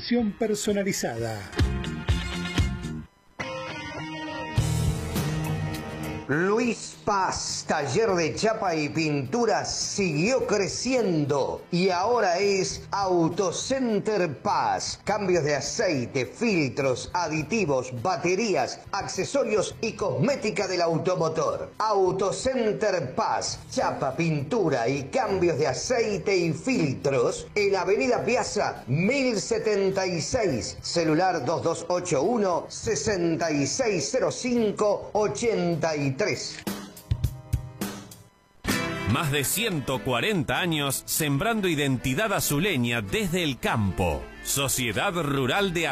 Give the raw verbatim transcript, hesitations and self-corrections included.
atención personalizada. Luis Paz, taller de chapa y pintura, siguió creciendo y ahora es Autocenter Paz. Cambios de aceite, filtros, aditivos, baterías, accesorios y cosmética del automotor. Autocenter Paz, chapa, pintura y cambios de aceite y filtros en Avenida Piazza mil setenta y seis, celular dos dos ocho uno, seis seis cero cinco, ochenta y tres. Más de ciento cuarenta años sembrando identidad azuleña desde el campo. Sociedad Rural de